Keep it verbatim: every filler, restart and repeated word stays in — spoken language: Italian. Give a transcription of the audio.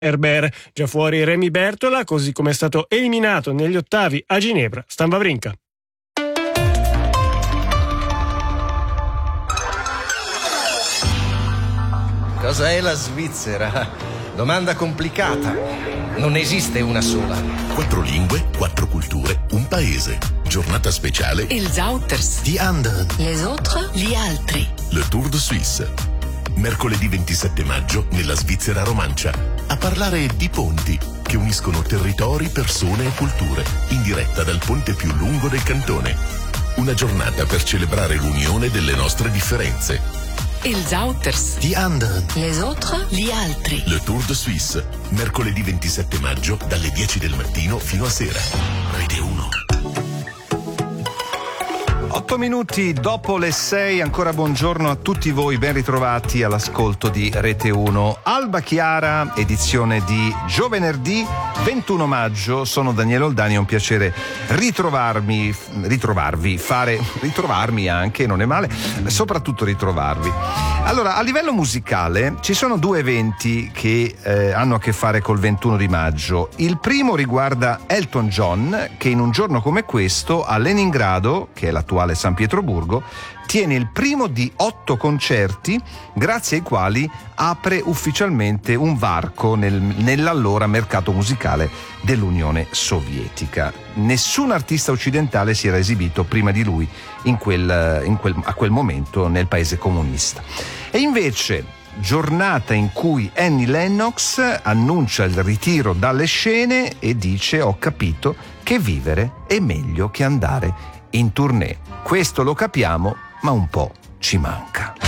Herbert. Già fuori Remy Bertola, così come è stato eliminato negli ottavi a Ginevra Stan Wawrinka. Cosa è la Svizzera? Domanda complicata. Non esiste una sola. Quattro lingue, quattro culture, un paese. Giornata speciale. Ils Outers. Die anderen. Les autres. Gli altri. Le Tour de Suisse. Mercoledì ventisette maggio nella Svizzera romancia. A parlare di ponti che uniscono territori, persone e culture. In diretta dal ponte più lungo del cantone. Una giornata per celebrare l'unione delle nostre differenze. Ils Outers. Die anderen. Les autres. Gli altri. Le Tour de Suisse. Mercoledì ventisette maggio dalle dieci del mattino fino a sera. Rete uno. Otto minuti dopo le sei, ancora buongiorno a tutti voi, ben ritrovati all'ascolto di Rete uno. Alba Chiara, edizione di giovedì ventuno maggio, sono Daniele Oldani, è un piacere ritrovarmi, ritrovarvi, fare, ritrovarmi anche, non è male, soprattutto ritrovarvi. Allora, a livello musicale ci sono due eventi che eh, hanno a che fare col ventuno di maggio. Il primo riguarda Elton John, che in un giorno come questo a Leningrado, che è l'attuale San Pietroburgo, tiene il primo di otto concerti grazie ai quali apre ufficialmente un varco nel, nell'allora mercato musicale dell'Unione Sovietica. Nessun artista occidentale si era esibito prima di lui in quel, in quel, a quel momento nel paese comunista. E invece, giornata in cui Annie Lennox annuncia il ritiro dalle scene e dice: ho capito che vivere è meglio che andare in tournée. Questo lo capiamo, ma un po' ci manca.